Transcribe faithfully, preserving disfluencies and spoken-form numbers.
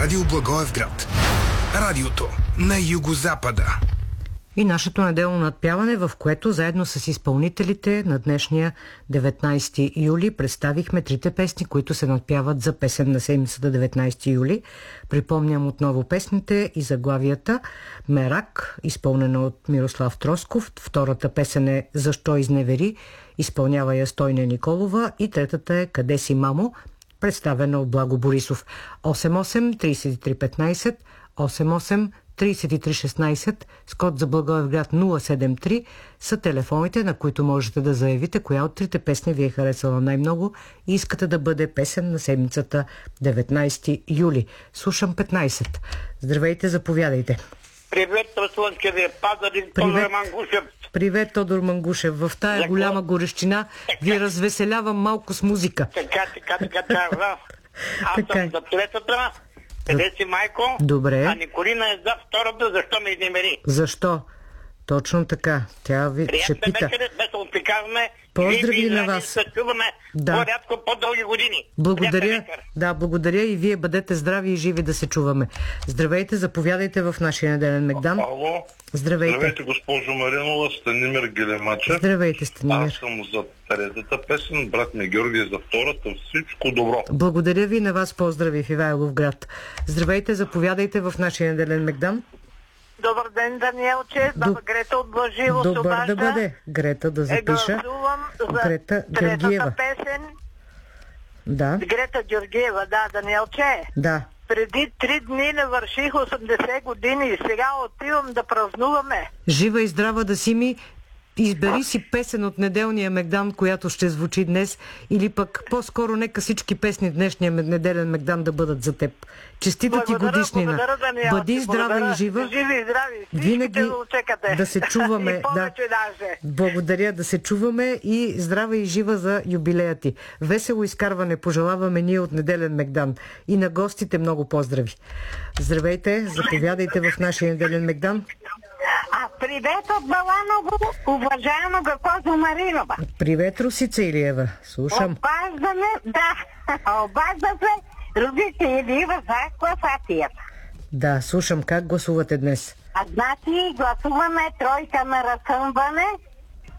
Радио Благоевград. Радиото на югозапада. И нашето неделно надпяване, в което заедно с изпълнителите на днешния деветнайсети юли представихме трите песни, които се надпяват за песен на седмицата деветнайсети юли. Припомням отново песните и заглавията. Мерак, изпълнена от Мирослав Тросков. Втората песен е Защо изневери, изпълнява я Стойна Николова. И третата е Къде си, мамо, представена от Благо Борисов. осем осем трийсет и три петнайсет, осем осем трийсет и три шестнайсет, с код за Благоевград нула седем три са телефоните, на които можете да заявите коя от трите песни ви е харесала най-много и искате да бъде песен на седмицата деветнайсети юли. Слушам петнайсет. Здравейте, заповядайте. Привет, Слънчев ви е Пазарик, Тодор Мангушев. Привет, Тодор Мангушев. В тая За голяма горещина ви развеселявам малко с музика. Така, така, така, така. Аз Така. съм за третата, къде си, майко? Добре. А Николина е за втората, защо ме изнемери? Защо? Точно така. Тя ви ще Приятна пита. вечер, да се отпикаваме. Поздрави и на заедно вас. се чуваме Да. по-рядко, по-дълги години. Благодаря. Приятна вечер. Да, благодаря и вие бъдете здрави и живи да се чуваме. Здравейте, заповядайте в нашия неделен Мегдан. Ало. Здравейте. Здравейте, госпожо Маринова, Станимир Гелемачев. Здравейте, Станимир. Аз съм за третата песен, брат ми Георги за втората. Всичко добро. Благодаря ви, на вас поздрави в Ивайловград. Здравейте, заповядайте в нашия неделен Мегдан. Добър ден, Даниелче. Баба Грета от Блаживо се Добър обажда. да бъде. Грета да Е, запиша. гласувам за Грета третата Георгиева. песен. Да, Грета Георгиева, да, Даниелче. да. Преди три дни навърших осемдесет години и сега отивам да празнуваме. Жива и здрава да си ми. Избери си песен от неделния Мегдан, която ще звучи днес, или пък по-скоро нека всички песни в днешния неделен Мегдан да бъдат за теб. Честита ти Благодаря, годишнина. благодаря, Даниелче, Бъди здрава благодаря. и жива. Живи и здрави. Всичките Винаги го чекате. да се чуваме. И повече даже. Благодаря, да се чуваме и здрава и жива за юбилея ти. Весело изкарване пожелаваме ние от неделен Мегдан. И на гостите много поздрави. Здравейте, заповядайте в нашия неделен Мегдан. А привет от Баланово, уважаема госпожо Маринова. Привет, Русица Илиева. Слушам. Обаждаме, да, обаждаме родители за класацията. Да, слушам. Как гласувате днес? А значи гласуваме тройка на разсъмване